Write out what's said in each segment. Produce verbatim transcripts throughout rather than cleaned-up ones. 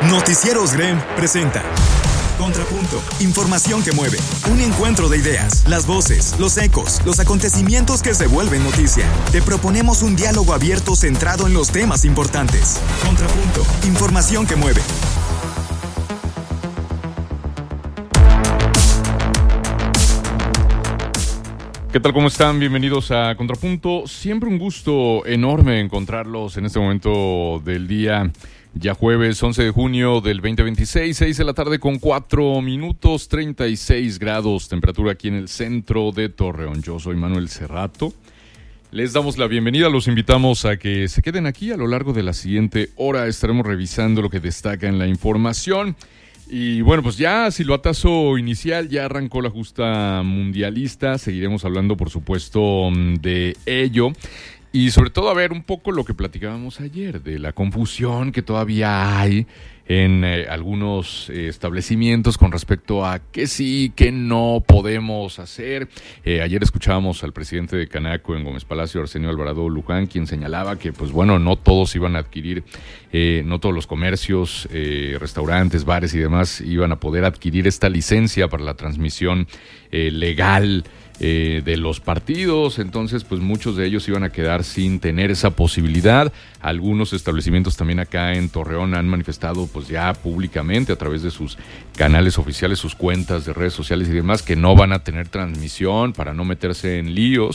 Noticieros Grem presenta Contrapunto, información que mueve, un encuentro de ideas, las voces, los ecos, los acontecimientos que se vuelven noticia. Te proponemos un diálogo abierto centrado en los temas importantes. Contrapunto, información que mueve. ¿Qué tal? ¿Cómo están? Bienvenidos a Contrapunto. Siempre un gusto enorme encontrarlos en este momento del día. Ya jueves once de junio del veinte veintiséis, seis de la tarde con cuatro minutos, treinta y seis grados, temperatura aquí en el centro de Torreón. Yo soy Manuel Cerrato. Les damos la bienvenida, los invitamos a que se queden aquí a lo largo de la siguiente hora. Estaremos revisando lo que destaca en la información. Y bueno, pues ya silbatazo inicial, ya arrancó la justa mundialista. Seguiremos hablando, por supuesto, de ello. Y sobre todo, a ver, un poco lo que platicábamos ayer, de la confusión que todavía hay en eh, algunos eh, establecimientos con respecto a qué sí, qué no podemos hacer. Eh, ayer escuchábamos al presidente de Canaco en Gómez Palacio, Arsenio Alvarado Luján, quien señalaba que, pues bueno, no todos iban a adquirir, eh, no todos los comercios, eh, restaurantes, bares y demás iban a poder adquirir esta licencia para la transmisión eh, legal Eh, de los partidos. Entonces pues muchos de ellos iban a quedar sin tener esa posibilidad. Algunos establecimientos también acá en Torreón han manifestado pues ya públicamente a través de sus canales oficiales, sus cuentas de redes sociales y demás, que no van a tener transmisión para no meterse en líos,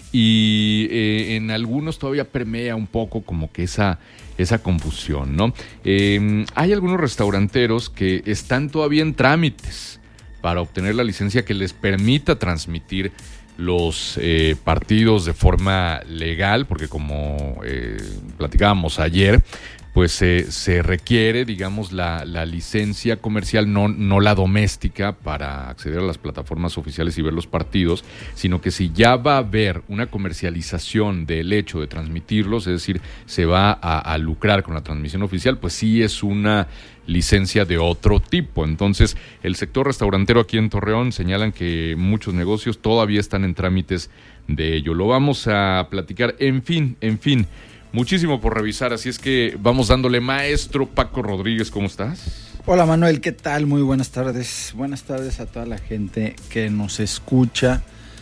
y eh, en algunos todavía permea un poco como que esa esa confusión, ¿no? Eh, hay algunos restauranteros que están todavía en trámites para obtener la licencia que les permita transmitir los eh, partidos de forma legal, porque como eh, platicábamos ayer, pues eh, se requiere, digamos, la, la licencia comercial, no, no la doméstica, para acceder a las plataformas oficiales y ver los partidos, sino que si ya va a haber una comercialización del hecho de transmitirlos, es decir, se va a, a lucrar con la transmisión oficial, pues sí es una licencia de otro tipo. Entonces, el sector restaurantero aquí en Torreón señalan que muchos negocios todavía están en trámites de ello. Lo vamos a platicar, en fin, en fin, muchísimo por revisar, así es que vamos dándole. Maestro Paco Rodríguez, ¿cómo estás? Hola Manuel, ¿qué tal? Muy buenas tardes. Buenas tardes a toda la gente que nos escucha.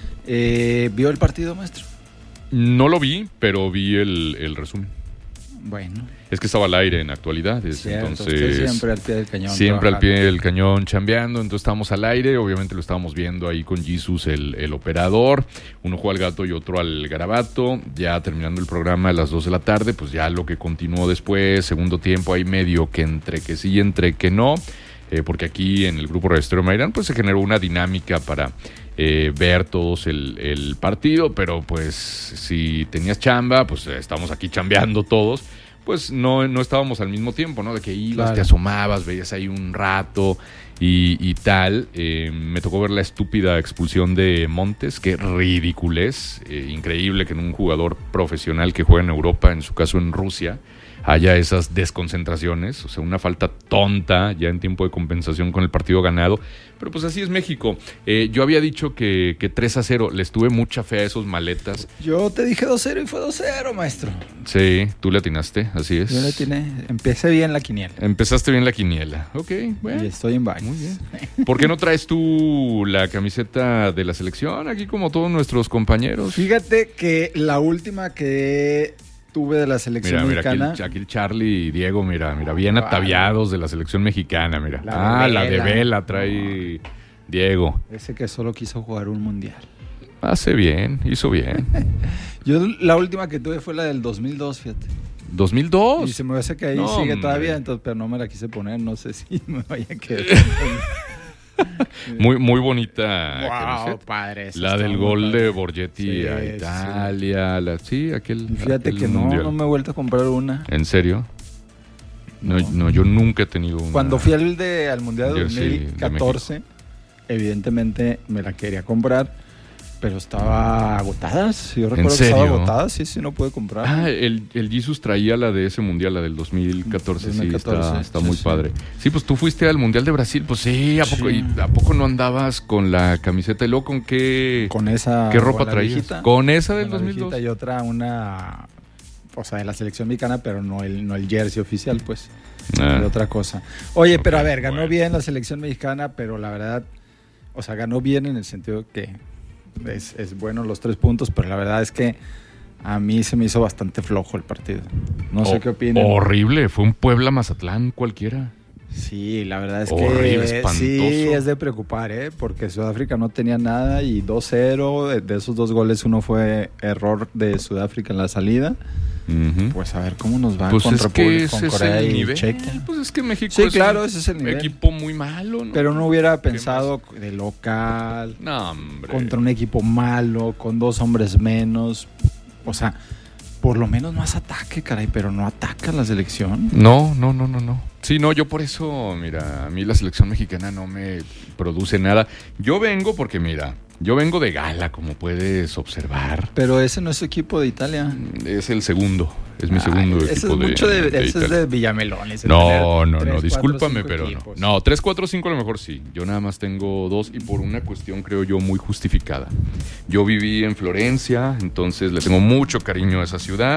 Eh, ¿Vio el partido, maestro? No lo vi, pero vi el, el resumen. Bueno. Es que estaba al aire en actualidades, Cierto, entonces siempre al pie del cañón. Siempre trabajando. al pie del cañón chambeando, entonces estábamos al aire, obviamente lo estábamos viendo ahí con Jesus, el, el operador, uno juega al gato y otro al garabato, ya terminando el programa a las dos de la tarde, pues ya lo que continuó después, segundo tiempo, ahí medio que entre que sí y entre que no, eh, porque aquí en el grupo Radio Estéreo Mairán pues se generó una dinámica para eh, ver todos el, el partido, pero pues si tenías chamba, pues estamos aquí chambeando todos, pues no, no estábamos al mismo tiempo, ¿no? De que ibas, claro, te asomabas, veías ahí un rato y, y tal. Eh, me tocó ver la estúpida expulsión de Montes, qué ridiculez. Eh, increíble que en un jugador profesional que juega en Europa, en su caso en Rusia, haya esas desconcentraciones, o sea, una falta tonta ya en tiempo de compensación con el partido ganado, pero pues así es México. Eh, yo había dicho que, que tres a cero, les tuve mucha fe a esos maletas. Yo te dije dos cero y fue dos cero, maestro. Sí, tú le atinaste, así es. Yo le atiné, empecé bien la quiniela. Empezaste bien la quiniela, ok, bueno. Y estoy en baño. Muy bien. ¿Por qué no traes tú la camiseta de la selección aquí como todos nuestros compañeros? Fíjate que la última que tuve de la selección mira, mexicana. Mira, aquí, aquí el Charlie y Diego, mira, mira, bien Vale. ataviados de la selección mexicana, mira. La ah, de la de Vela. Vela trae no. Diego. Ese que solo quiso jugar un mundial. Hace bien, hizo bien. Yo la última que tuve fue la del dos mil dos, fíjate. ¿dos mil dos? Y se me hace que ahí no, sigue hombre. todavía, entonces, pero no me la quise poner, no sé si me vaya a quedar. Muy, muy bonita. Wow, camiseta. padre. La del gol padre. de Borgetti Sí, a Italia. Sí, la, sí aquel. Y fíjate aquel que no, mundial. no me he vuelto a comprar una. ¿En serio? No, No. no, yo nunca he tenido una. Cuando fui al, de, al Mundial de Jersey dos mil catorce, de evidentemente me la quería comprar, pero estaba agotada. Yo recuerdo que serio? estaba agotada, sí, sí, no pude comprar. Ah, el, el Jesus traía la de ese mundial, la del dos mil catorce, dos mil catorce, sí, está, está sí, muy sí. padre. Sí, pues tú fuiste al Mundial de Brasil, pues sí, ¿a poco, Sí. y ¿a poco no andabas con la camiseta? ¿Y luego con qué, Con esa. qué ropa con la traías? viejita, ¿Con esa del con la dos mil dos? viejita y otra, una, o sea, de la selección mexicana, pero no el, no el jersey oficial, pues. ah. de otra cosa. Oye, okay, pero a ver, ganó bueno. bien la selección mexicana, pero la verdad, o sea, ganó bien en el sentido que es, es bueno los tres puntos, pero la verdad es que a mí se me hizo bastante flojo el partido. No o, sé qué opinan. Horrible, fue un Puebla-Mazatlán cualquiera. Sí, la verdad es horrible, que espantoso. Sí es de preocupar, ¿eh? Porque Sudáfrica no tenía nada y dos cero, de esos dos goles uno fue error de Sudáfrica en la salida. Uh-huh. Pues a ver cómo nos va pues contra es que Público, ese con Corea es el y nivel. Chequia. Pues es que México sí, es claro, un ese es el nivel. equipo muy malo, ¿no? Pero no hubiera pensado de local, no, hombre. contra un equipo malo, con dos hombres menos. O sea, por lo menos más ataque, caray, pero no ataca la selección. No, no, no, no, no. Sí, no, yo por eso, mira, a mí la selección mexicana no me produce nada. Yo vengo porque, mira, yo vengo de gala, como puedes observar. Pero ese no es su equipo de Italia. Es el segundo, es mi segundo Ay, equipo ese es de, mucho de, de ese Italia. Es de Villamelón. No, no, no, discúlpame, pero equipos. no. No, tres, cuatro, cinco a lo mejor sí. Yo nada más tengo dos y por una cuestión creo yo muy justificada. Yo viví en Florencia, entonces le tengo mucho cariño a esa ciudad.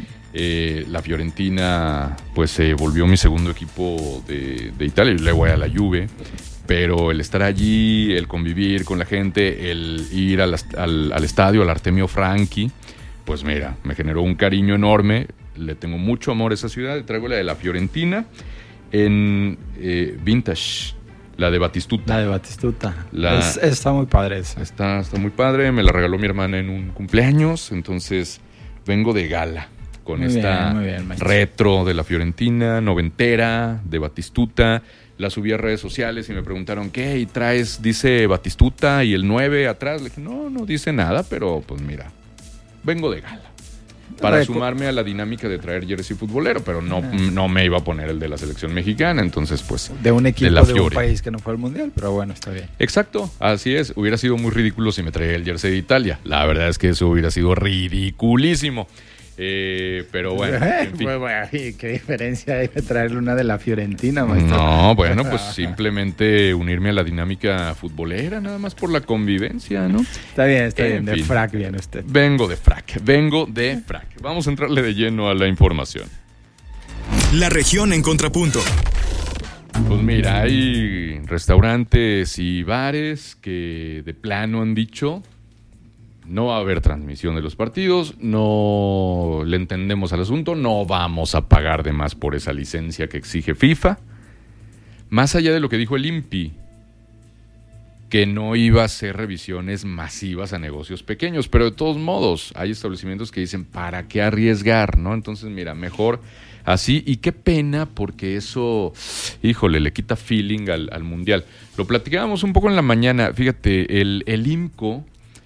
Eh, la Fiorentina pues se eh, volvió mi segundo equipo de, de Italia. Yo le voy a la Juve, pero el estar allí, el convivir con la gente, el ir al, al, al estadio, al Artemio Franchi, pues mira, me generó un cariño enorme. Le tengo mucho amor a esa ciudad. Traigo la de la Fiorentina en eh, vintage, la de Batistuta. La de Batistuta. La, es, está muy padre esa. Está, está muy padre. Me la regaló mi hermana en un cumpleaños, entonces vengo de gala con muy esta bien, bien, retro de la Fiorentina, noventera, de Batistuta. La subí a redes sociales y me preguntaron, ¿qué? ¿Y traes, dice Batistuta y el nueve atrás? Le dije, no, no dice nada, pero pues mira, vengo de gala. Para Recu- sumarme a la dinámica de traer jersey futbolero, pero no, ah. no me iba a poner el de la selección mexicana, entonces pues... De un equipo de, de un país que no fue al Mundial, pero bueno, está bien. Exacto, así es. Hubiera sido muy ridículo si me traía el jersey de Italia. La verdad es que eso hubiera sido ridiculísimo. Eh, pero bueno, en fin. Bueno, ¿qué diferencia hay de traerle una de la Fiorentina, maestro? No, bueno, pues simplemente unirme a la dinámica futbolera, nada más por la convivencia, ¿no? Está bien, está en bien, fin. De frac viene usted. Vengo de frac, vengo de frac. Vamos a entrarle de lleno a la información. La región en contrapunto. Pues mira, hay restaurantes y bares que de plano han dicho... No va a haber transmisión de los partidos, no le entendemos al asunto, no vamos a pagar de más por esa licencia que exige FIFA. Más allá de lo que dijo el I N P I, que no iba a hacer revisiones masivas a negocios pequeños, pero de todos modos hay establecimientos que dicen, ¿para qué arriesgar? ¿No? Entonces, mira, mejor así, y qué pena, porque eso, híjole, le quita feeling al, al Mundial. Lo platicábamos un poco en la mañana, fíjate, el, el I M C O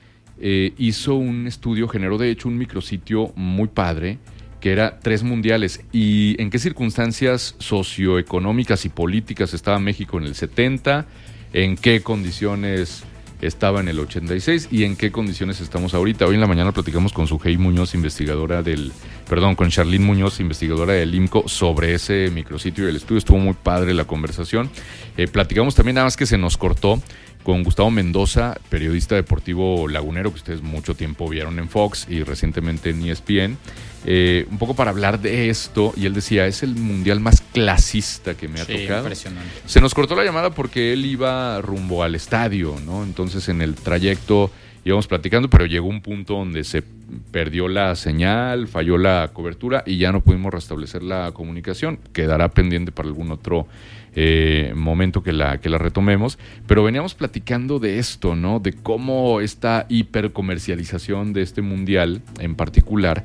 Eh, hizo un estudio, generó de hecho un micrositio muy padre, que era tres mundiales, y en qué circunstancias socioeconómicas y políticas estaba México en el setenta, en qué condiciones estaba en el ochenta y seis y en qué condiciones estamos ahorita. Hoy en la mañana platicamos con Sujei Muñoz, investigadora del, perdón, con Charlene Muñoz, investigadora del I M C O, sobre ese micrositio y el estudio. Estuvo muy padre la conversación. Eh, platicamos también, nada más que se nos cortó, con Gustavo Mendoza, periodista deportivo lagunero, que ustedes mucho tiempo vieron en Fox y recientemente en E S P N, eh, un poco para hablar de esto, y él decía, es el mundial más clasista que me ha sí, tocado. Impresionante. Se nos cortó la llamada porque él iba rumbo al estadio, ¿no? Entonces en el trayecto íbamos platicando, pero llegó un punto donde se perdió la señal, falló la cobertura y ya no pudimos restablecer la comunicación. Quedará pendiente para algún otro eh, momento que la, que la retomemos. Pero veníamos platicando de esto, ¿no? De cómo esta hipercomercialización de este mundial en particular,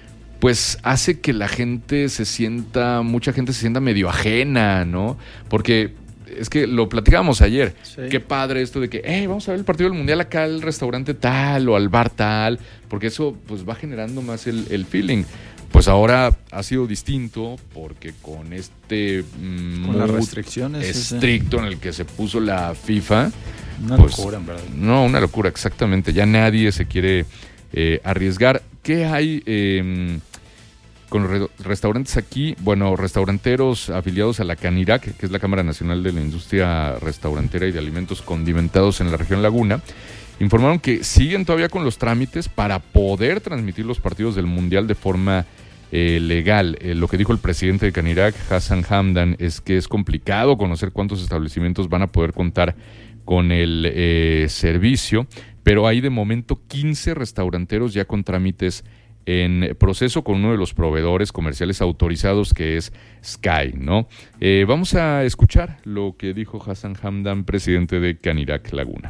pues hace que la gente se sienta, mucha gente se sienta medio ajena, ¿no? Porque es que lo platicábamos ayer, sí. Qué padre esto de que, hey, vamos a ver el partido del Mundial acá al restaurante tal o al bar tal, porque eso pues va generando más el, el feeling. Pues ahora ha sido distinto porque con este con las restricciones estricto ese. En el que se puso la FIFA. Una pues, locura, en verdad. No, una locura, exactamente. Ya nadie se quiere eh, arriesgar. ¿Qué hay eh, con los re- restaurantes aquí? Bueno, restauranteros afiliados a la CANIRAC, que es la Cámara Nacional de la Industria Restaurantera y de Alimentos Condimentados en la región Laguna, informaron que siguen todavía con los trámites para poder transmitir los partidos del Mundial de forma eh, legal. Eh, lo que dijo el presidente de Canirac, Hassan Hamdan, es que es complicado conocer cuántos establecimientos van a poder contar con el eh, servicio, pero hay de momento quince restauranteros ya con trámites en proceso con uno de los proveedores comerciales autorizados, que es Sky, ¿no? Eh, vamos a escuchar lo que dijo Hassan Hamdan, presidente de Canirac Laguna.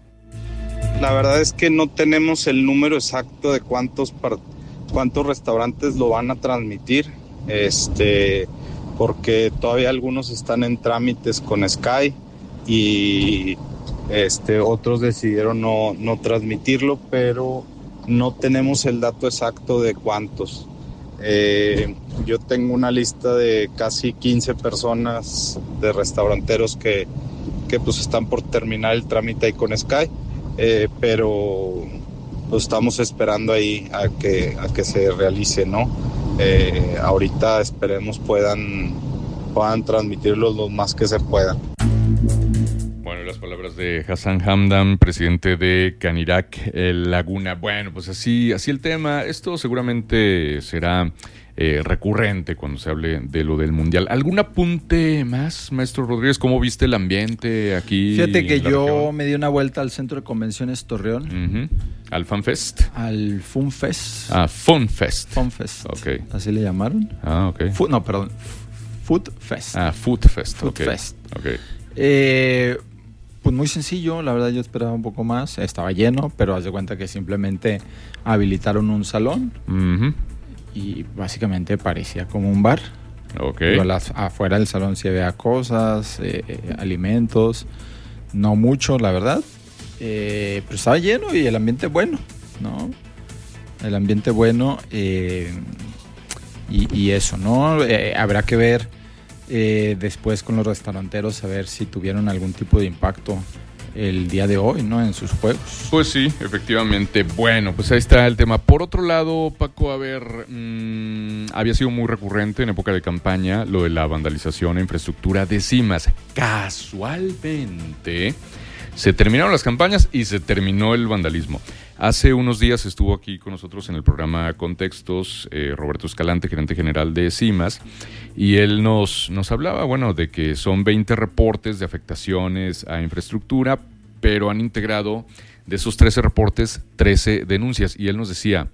La verdad es que no tenemos el número exacto de cuántos par- cuántos restaurantes lo van a transmitir, este, porque todavía algunos están en trámites con Sky y este, otros decidieron no, no transmitirlo, pero no tenemos el dato exacto de cuántos. Eh, yo tengo una lista de casi quince personas de restauranteros que, que pues están por terminar el trámite ahí con Sky, eh, pero pues estamos esperando ahí a que, a que se realice, ¿no? Eh, ahorita esperemos puedan, puedan transmitirlos lo más que se puedan. Bueno, las palabras de Hassan Hamdan, presidente de Canirac eh, Laguna. Bueno, pues así, así el tema. Esto seguramente será eh, recurrente cuando se hable de lo del Mundial. ¿Algún apunte más, maestro Rodríguez? ¿Cómo viste el ambiente aquí? Fíjate que yo región? me di una vuelta al Centro de Convenciones Torreón. Uh-huh. ¿Al FanFest? Al FunFest. Ah, FunFest. FunFest. Ok. ¿Así le llamaron? Ah, ok. Fu- no, perdón. Food Fest. Ah, Food Fest. Food Ok. Fest. Ok. Eh, pues muy sencillo, la verdad yo esperaba un poco más. Estaba lleno, pero haz de cuenta que simplemente habilitaron un salón Uh-huh. y básicamente parecía como un bar. Ok. Pero las- afuera del salón sí había cosas, eh, eh, alimentos, no mucho, la verdad. Eh, pero estaba lleno y el ambiente bueno, ¿no? El ambiente bueno eh, y, y eso, ¿no? Eh, habrá que ver eh, después con los restauranteros a ver si tuvieron algún tipo de impacto el día de hoy, ¿no? En sus juegos. Pues sí, efectivamente. Bueno, pues ahí está el tema. Por otro lado, Paco, a ver, mmm, había sido muy recurrente en época de campaña lo de la vandalización e infraestructura de cimas. Casualmente, se terminaron las campañas y se terminó el vandalismo. Hace unos días estuvo aquí con nosotros en el programa Contextos eh, Roberto Escalante, gerente general de CIMAS, y él nos, nos hablaba, bueno, de que son veinte reportes de afectaciones a infraestructura, pero han integrado de esos trece reportes, trece denuncias, y él nos decía,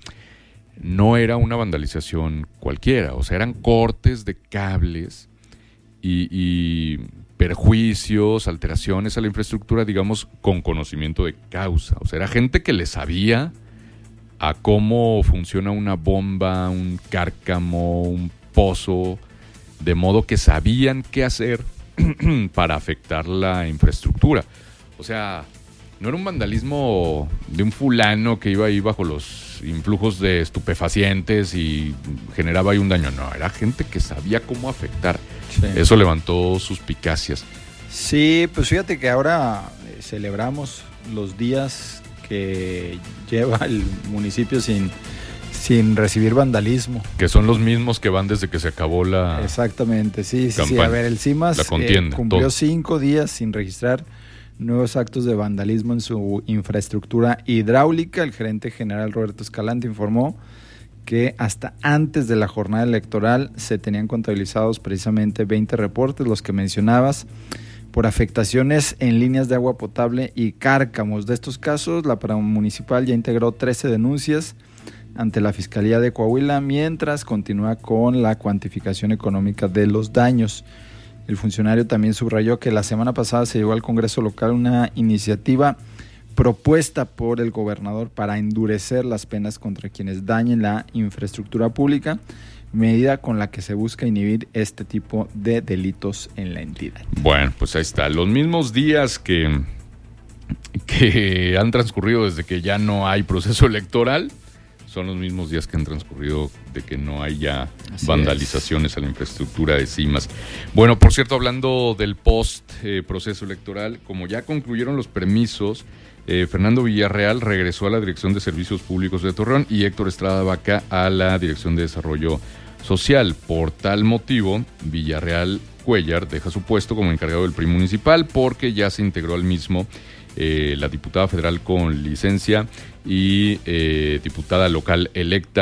no era una vandalización cualquiera, o sea, eran cortes de cables y, y perjuicios, alteraciones a la infraestructura, digamos, con conocimiento de causa. O sea, era gente que le sabía a cómo funciona una bomba, un cárcamo, un pozo, de modo que sabían qué hacer para afectar la infraestructura. O sea, no era un vandalismo de un fulano que iba ahí bajo los influjos de estupefacientes y generaba ahí un daño. No, era gente que sabía cómo afectar. Sí. Eso levantó suspicacias. Sí, pues fíjate que ahora eh, celebramos los días que lleva el municipio sin, sin recibir vandalismo. Que son los mismos que van desde que se acabó la... Exactamente, sí, sí, sí. campaña, A ver, el CIMAS la contienda, eh, cumplió todo. cinco días sin registrar nuevos actos de vandalismo en su infraestructura hidráulica. El gerente general Roberto Escalante informó que hasta antes de la jornada electoral se tenían contabilizados precisamente veinte reportes, los que mencionabas, por afectaciones en líneas de agua potable y cárcamos. De estos casos, la Municipal ya integró trece denuncias ante la Fiscalía de Coahuila, mientras continúa con la cuantificación económica de los daños. El funcionario también subrayó que la semana pasada se llevó al Congreso local una iniciativa propuesta por el gobernador para endurecer las penas contra quienes dañen la infraestructura pública, medida con la que se busca inhibir este tipo de delitos en la entidad. Bueno, pues ahí está. Los mismos días que, que han transcurrido desde que ya no hay proceso electoral, son los mismos días que han transcurrido de que no hay ya Así vandalizaciones es. a la infraestructura de CIMAS. Bueno, por cierto, hablando del post-proceso eh, electoral, como ya concluyeron los permisos, Eh, Fernando Villarreal regresó a la Dirección de Servicios Públicos de Torreón y Héctor Estrada Vaca a la Dirección de Desarrollo Social. Por tal motivo, Villarreal Cuellar deja su puesto como encargado del P R I municipal porque ya se integró al mismo eh, la diputada federal con licencia y eh, diputada local electa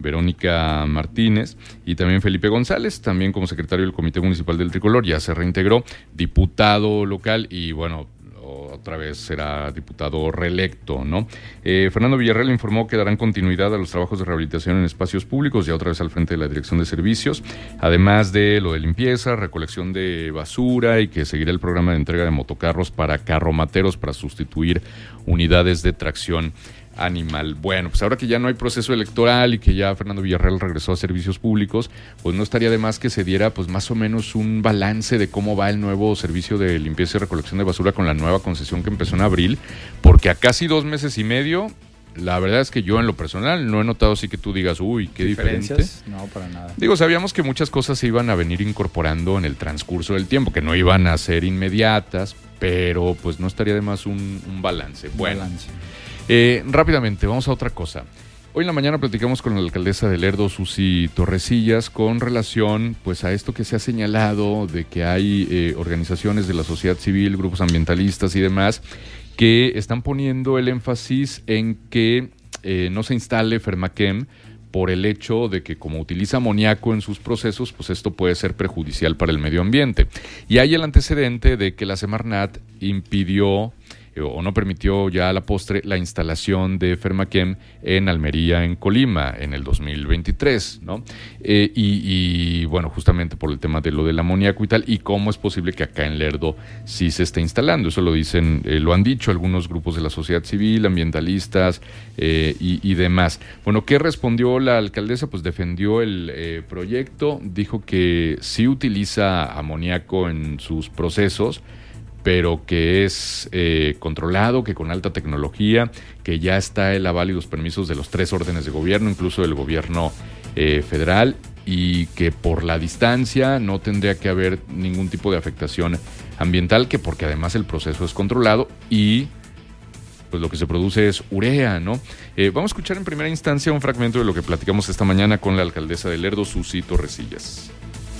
Verónica Martínez, y también Felipe González, también como secretario del Comité Municipal del Tricolor, ya se reintegró, diputado local y bueno, otra vez será diputado reelecto, ¿no? Eh, Fernando Villarreal informó que darán continuidad a los trabajos de rehabilitación en espacios públicos, ya otra vez al frente de la Dirección de Servicios, además de lo de limpieza, recolección de basura y que seguirá el programa de entrega de motocarros para carromateros para sustituir unidades de tracción animal. Bueno, pues ahora que ya no hay proceso electoral y que ya Fernando Villarreal regresó a servicios públicos, pues no estaría de más que se diera pues más o menos un balance de cómo va el nuevo servicio de limpieza y recolección de basura con la nueva concesión que empezó en abril, porque a casi dos meses y medio, la verdad es que yo en lo personal no he notado así que tú digas, uy, qué diferente. No, para nada. Digo, sabíamos que muchas cosas se iban a venir incorporando en el transcurso del tiempo, que no iban a ser inmediatas, pero pues no estaría de más un, un balance. Bueno. Balance. Eh, rápidamente, vamos a otra cosa. Hoy en la mañana platicamos con la alcaldesa de Lerdo, Susi Torrecillas, con relación pues a esto que se ha señalado de que hay eh, organizaciones de la sociedad civil, grupos ambientalistas y demás, que están poniendo el énfasis en que eh, no se instale Fermachem por el hecho de que como utiliza amoníaco en sus procesos, pues esto puede ser perjudicial para el medio ambiente. Y hay el antecedente de que la Semarnat impidió o no permitió ya a la postre la instalación de Fermachem en Almería, en Colima, en el dos mil veintitrés, ¿no? Eh, y, y bueno, justamente por el tema de lo del amoníaco y tal, y cómo es posible que acá en Lerdo sí se esté instalando. Eso lo dicen, eh, lo han dicho algunos grupos de la sociedad civil, ambientalistas eh, y, y demás. Bueno, ¿qué respondió la alcaldesa? Pues defendió el eh, proyecto, dijo que sí utiliza amoníaco en sus procesos, pero que es eh, controlado, que con alta tecnología, que ya está el aval y los permisos de los tres órdenes de gobierno, incluso del gobierno eh, federal, y que por la distancia no tendría que haber ningún tipo de afectación ambiental, que porque además el proceso es controlado y pues lo que se produce es urea, ¿no? Eh, vamos a escuchar en primera instancia un fragmento de lo que platicamos esta mañana con la alcaldesa de Lerdo, Susi Torrecillas.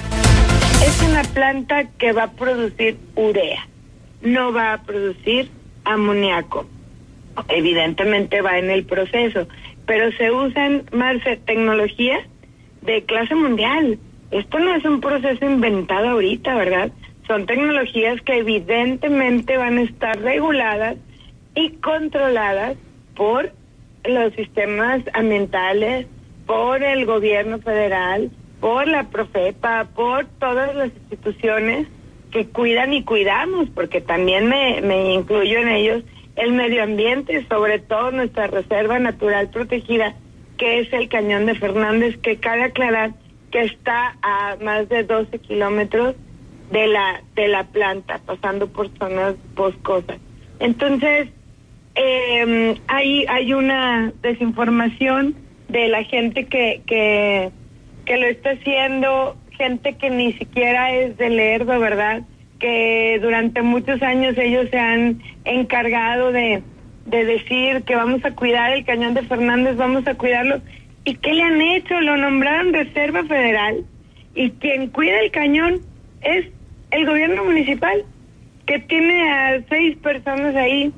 Es una planta que va a producir urea. No va a producir amoníaco. Evidentemente va en el proceso, pero se usan más tecnologías de clase mundial. Esto no es un proceso inventado ahorita, ¿verdad? Son tecnologías que evidentemente van a estar reguladas y controladas por los sistemas ambientales, por el gobierno federal, por la Profepa, por todas las instituciones que cuidan y cuidamos, porque también me, me incluyo en ellos, el medio ambiente, sobre todo nuestra reserva natural protegida, que es el Cañón de Fernández, que cabe aclarar que está a más de doce kilómetros de la de la planta, pasando por zonas boscosas. Entonces, eh, hay hay una desinformación de la gente que que que lo está haciendo, gente que ni siquiera es de Lerdo, ¿verdad? Que durante muchos años ellos se han encargado de, de decir que vamos a cuidar el Cañón de Fernández, vamos a cuidarlo. ¿Y qué le han hecho? Lo nombraron Reserva Federal y quien cuida el cañón es el gobierno municipal, que tiene a seis personas ahí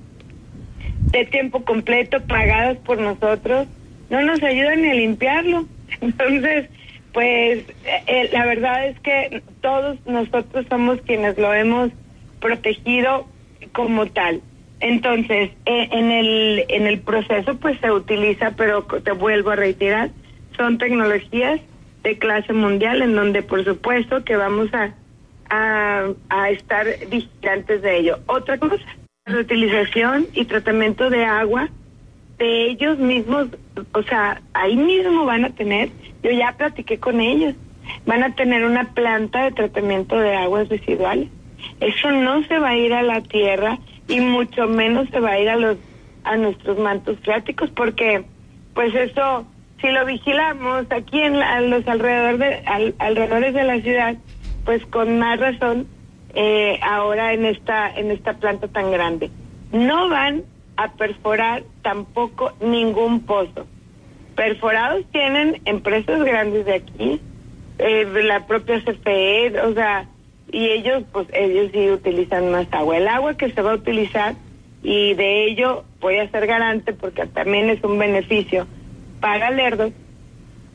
de tiempo completo pagadas por nosotros. No nos ayudan ni a limpiarlo. Entonces, pues eh, la verdad es que todos nosotros somos quienes lo hemos protegido como tal. Entonces, eh, en el en el proceso pues se utiliza, pero te vuelvo a reiterar, son tecnologías de clase mundial en donde por supuesto que vamos a a, a estar vigilantes de ello. Otra cosa, reutilización y tratamiento de agua de ellos mismos, o sea, ahí mismo van a tener, yo ya platiqué con ellos, van a tener una planta de tratamiento de aguas residuales. Eso no se va a ir a la tierra y mucho menos se va a ir a los a nuestros mantos freáticos, porque pues eso, si lo vigilamos aquí en la, los alrededor de, al, alrededores de la ciudad, pues con más razón eh, ahora en esta en esta planta tan grande. No van a perforar tampoco ningún pozo. Perforados tienen empresas grandes de aquí, eh, la propia C F E, o sea, y ellos, pues ellos sí utilizan más agua. El agua que se va a utilizar, y de ello voy a ser garante porque también es un beneficio para Lerdo,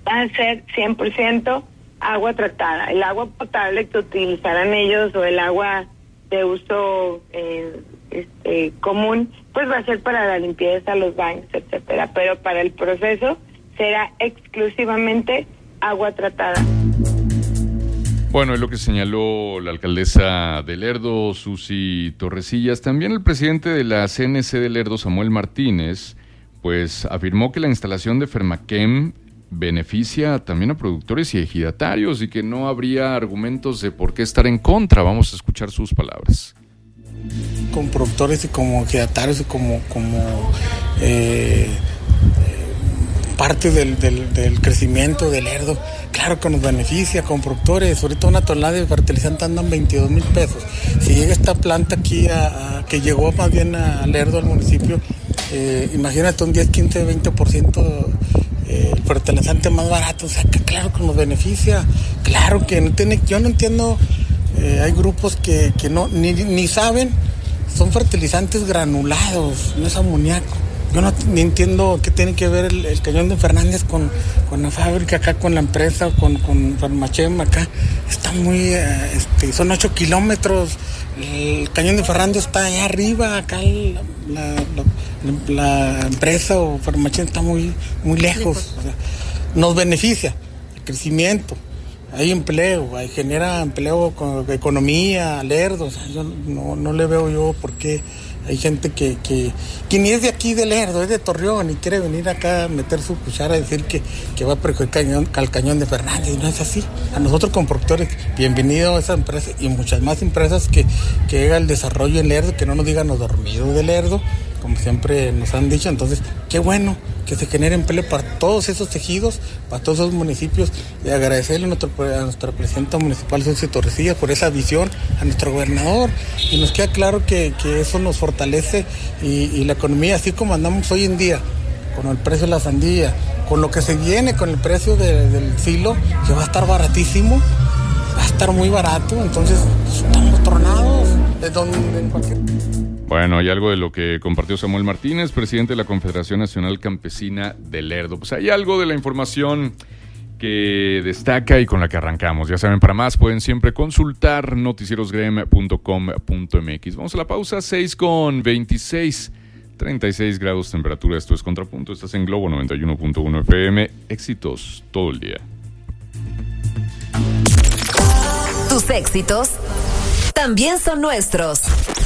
va a ser cien por ciento agua tratada. El agua potable que utilizarán ellos o el agua de uso eh, este, común, pues va a ser para la limpieza, los baños, etcétera. Pero para el proceso será exclusivamente agua tratada. Bueno, es lo que señaló la alcaldesa de Lerdo, Susi Torrecillas. También el presidente de la C N C de Lerdo, Samuel Martínez, pues afirmó que la instalación de Fermachem beneficia también a productores y ejidatarios y que no habría argumentos de por qué estar en contra. Vamos a escuchar sus palabras. Con productores y como ejidatarios y como, como eh, parte del, del, del crecimiento del Lerdo, claro que nos beneficia con productores. Ahorita una tonelada de fertilizante andan veintidós mil pesos. Si llega esta planta aquí, a, a, que llegó más bien a Lerdo, al municipio, eh, imagínate un diez, quince, veinte por ciento eh, el fertilizante más barato. O sea, que claro que nos beneficia. Claro que no tiene, yo no entiendo, eh, hay grupos que, que no ni, ni saben, son fertilizantes granulados, no es amoníaco. Yo no ni entiendo qué tiene que ver el, el cañón de Fernández con, con la fábrica acá, con la empresa, con, con Fermachem acá. Está muy, eh, este, son ocho kilómetros. El cañón de Fernández está allá arriba, acá la, la, la, la empresa o Fermachem está muy, muy lejos. O sea, nos beneficia el crecimiento. Hay empleo, hay, genera empleo, con economía, Lerdo. O sea, yo no, no le veo yo por qué. Hay gente que, que, que ni es de aquí de Lerdo, es de Torreón y quiere venir acá a meter su cuchara y decir que, que va a perjudicar cañón, al cañón de Fernández. No es así. A nosotros como productores, bienvenido a esa empresa y muchas más empresas que, que haga el desarrollo en Lerdo, que no nos digan los dormidos de Lerdo, como siempre nos han dicho. Entonces, qué bueno que se genere empleo para todos esos tejidos, para todos esos municipios, y agradecerle a, nuestro, a nuestra presidenta municipal, Susi Torrecillas, por esa visión, a nuestro gobernador, y nos queda claro que, que eso nos fortalece y, y la economía, así como andamos hoy en día, con el precio de la sandía, con lo que se viene, con el precio de, del filo, que va a estar baratísimo, va a estar muy barato, entonces estamos tronados, de donde, en cualquier... Bueno, hay algo de lo que compartió Samuel Martínez, presidente de la Confederación Nacional Campesina de Lerdo. Pues hay algo de la información que destaca y con la que arrancamos. Ya saben, para más pueden siempre consultar noticierosgrem punto com punto m x. Vamos a la pausa, seis con veintiséis, treinta y seis grados temperatura. Esto es Contrapunto, estás en Globo noventa y uno punto uno F M. Éxitos todo el día. Tus éxitos también son nuestros.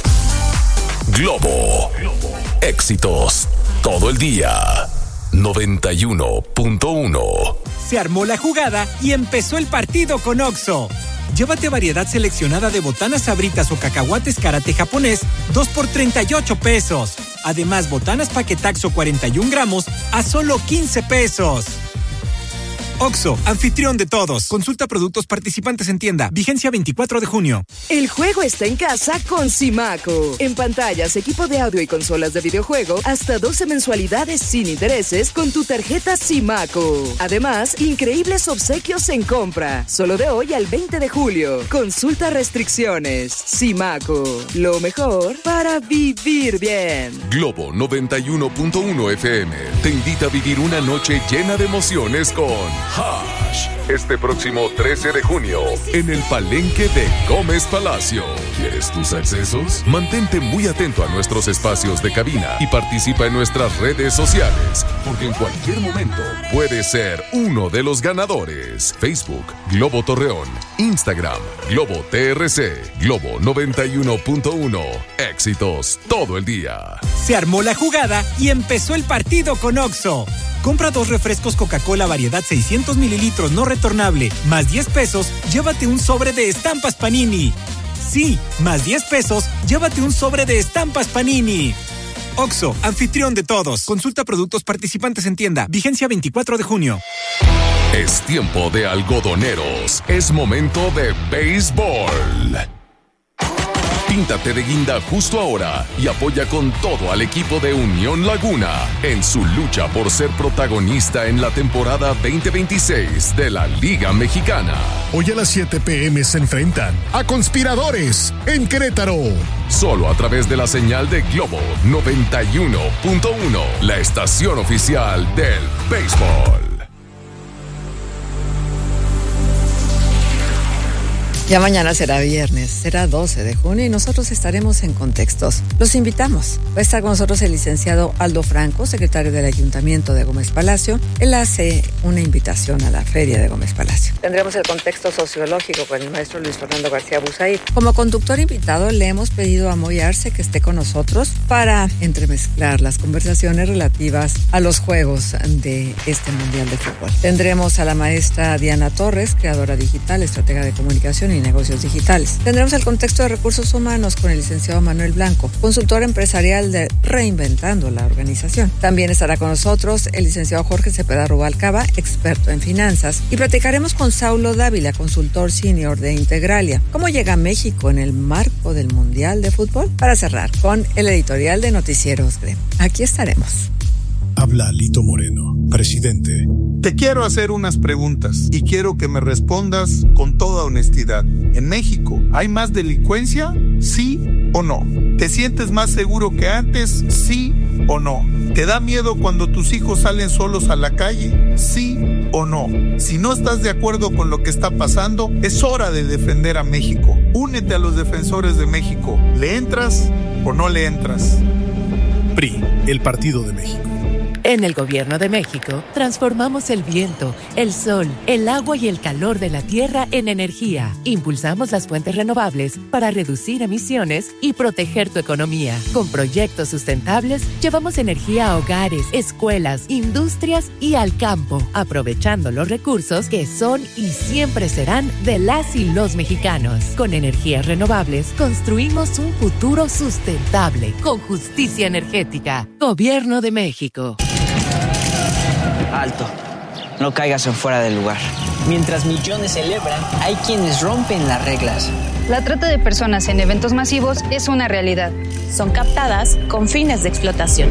Globo. Éxitos todo el día. noventa y uno punto uno. Se armó la jugada y empezó el partido con Oxxo. Llévate variedad seleccionada de botanas sabritas o cacahuates karate japonés, dos por treinta y ocho pesos. Además, botanas paquetaxo cuarenta y un gramos a solo quince pesos. Oxxo, anfitrión de todos. Consulta productos participantes en tienda. Vigencia veinticuatro de junio. El juego está en casa con Simaco. En pantallas, equipo de audio y consolas de videojuego, hasta doce mensualidades sin intereses con tu tarjeta Simaco. Además, increíbles obsequios en compra. Solo de hoy al veinte de julio. Consulta restricciones. Simaco. Lo mejor para vivir bien. Globo noventa y uno punto uno F M te invita a vivir una noche llena de emociones con Hash, este próximo trece de junio, en el Palenque de Gómez Palacio. ¿Quieres tus accesos? Mantente muy atento a nuestros espacios de cabina y participa en nuestras redes sociales, porque en cualquier momento puedes ser uno de los ganadores. Facebook, Globo Torreón. Instagram, Globo T R C. Globo noventa y uno punto uno. Éxitos todo el día. Se armó la jugada y empezó el partido con Oxxo. Compra dos refrescos Coca-Cola variedad seiscientos mililitros no retornable, más diez pesos, llévate un sobre de estampas Panini. Sí, más diez pesos, llévate un sobre de estampas Panini. Oxxo, anfitrión de todos. Consulta productos participantes en tienda. Vigencia veinticuatro de junio. Es tiempo de algodoneros. Es momento de béisbol. Píntate de guinda justo ahora y apoya con todo al equipo de Unión Laguna en su lucha por ser protagonista en la temporada veinte veintiséis de la Liga Mexicana. Hoy a las siete p.m. se enfrentan a Conspiradores en Querétaro. Solo a través de la señal de Globo noventa y uno punto uno, la estación oficial del béisbol. Ya mañana será viernes, será doce de junio y nosotros estaremos en Contextos. Los invitamos. Va a estar con nosotros el licenciado Aldo Franco, secretario del Ayuntamiento de Gómez Palacio. Él hace una invitación a la feria de Gómez Palacio. Tendremos el contexto sociológico con el maestro Luis Fernando García Busaid. Como conductor invitado le hemos pedido a Moy Arce que esté con nosotros para entremezclar las conversaciones relativas a los juegos de este Mundial de Fútbol. Tendremos a la maestra Diana Torres, creadora digital, estratega de comunicación y negocios digitales. Tendremos el contexto de recursos humanos con el licenciado Manuel Blanco, consultor empresarial de Reinventando la Organización. También estará con nosotros el licenciado Jorge Cepeda Rubalcaba, experto en finanzas, y platicaremos con Saulo Dávila, consultor senior de Integralia, cómo llega México en el marco del Mundial de Fútbol, para cerrar con el editorial de Noticieros Grem. Aquí estaremos. Habla Lito Moreno, presidente. Te quiero hacer unas preguntas y quiero que me respondas con toda honestidad. ¿En México hay más delincuencia? ¿Sí o no? ¿Te sientes más seguro que antes? ¿Sí o no? ¿Te da miedo cuando tus hijos salen solos a la calle? ¿Sí o no? Si no estás de acuerdo con lo que está pasando, es hora de defender a México. Únete a los defensores de México. ¿Le entras o no le entras? P R I, el Partido de México. En el Gobierno de México, transformamos el viento, el sol, el agua y el calor de la tierra en energía. Impulsamos las fuentes renovables para reducir emisiones y proteger tu economía. Con proyectos sustentables, llevamos energía a hogares, escuelas, industrias y al campo, aprovechando los recursos que son y siempre serán de las y los mexicanos. Con energías renovables, construimos un futuro sustentable, con justicia energética. Gobierno de México. Alto, no caigas en fuera del lugar. Mientras millones celebran, hay quienes rompen las reglas. La trata de personas en eventos masivos es una realidad. Son captadas con fines de explotación.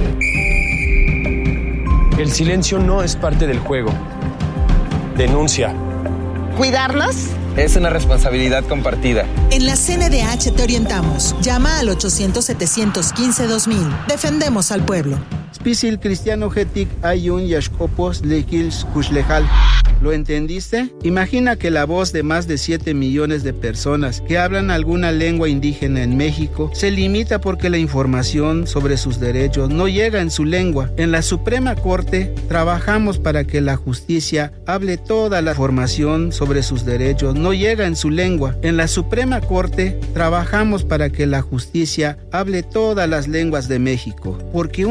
El silencio no es parte del juego. Denuncia. ¿Cuidarlos? Es una responsabilidad compartida. En la C N D H te orientamos. Llama al ochocientos, setecientos quince, dos mil. Defendemos al pueblo. Spisil cristiano getic ayun yashkopos lekils kushlejal. ¿Lo entendiste? Imagina que la voz de más de siete millones de personas que hablan alguna lengua indígena en México se limita porque la información sobre sus derechos no llega en su lengua. En la Suprema Corte trabajamos para que la justicia hable toda la información sobre sus derechos no llega en su lengua. En la Suprema Corte trabajamos para que la justicia hable todas las lenguas de México, porque